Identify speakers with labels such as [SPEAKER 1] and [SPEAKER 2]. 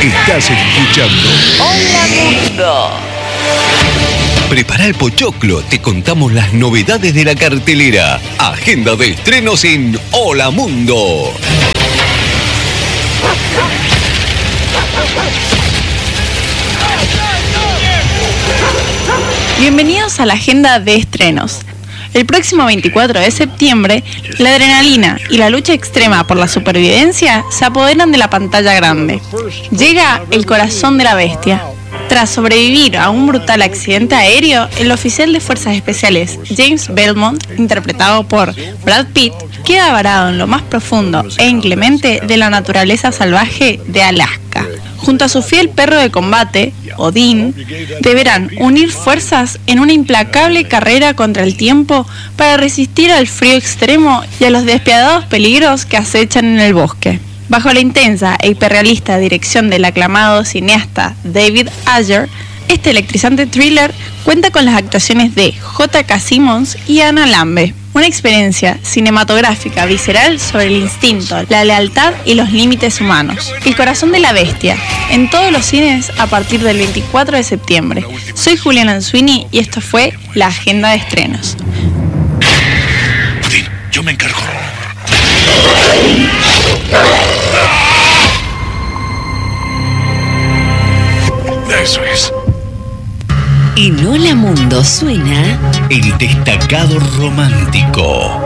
[SPEAKER 1] Estás escuchando
[SPEAKER 2] Hola Mundo.
[SPEAKER 1] Prepara el pochoclo, te contamos las novedades de la cartelera. Agenda de estrenos en Hola Mundo.
[SPEAKER 3] Bienvenidos a la agenda de estrenos. El próximo 24 de septiembre, la adrenalina y la lucha extrema por la supervivencia se apoderan de la pantalla grande. Llega El corazón de la bestia. Tras sobrevivir a un brutal accidente aéreo, el oficial de fuerzas especiales James Belmont, interpretado por Brad Pitt, queda varado en lo más profundo e inclemente de la naturaleza salvaje de Alaska. Junto a su fiel perro de combate, Odín, deberán unir fuerzas en una implacable carrera contra el tiempo para resistir al frío extremo y a los despiadados peligros que acechan en el bosque. Bajo la intensa e hiperrealista dirección del aclamado cineasta David Ayer, este electrizante thriller cuenta con las actuaciones de J.K. Simmons y Anna Lambe. Una experiencia cinematográfica visceral sobre el instinto, la lealtad y los límites humanos. El corazón de la bestia, en todos los cines a partir del 24 de septiembre. Soy Julián Anzuini y esto fue la agenda de estrenos.
[SPEAKER 1] Odín, yo me encargo. Eso es.
[SPEAKER 2] En Hola Mundo suena
[SPEAKER 1] El destacado romántico.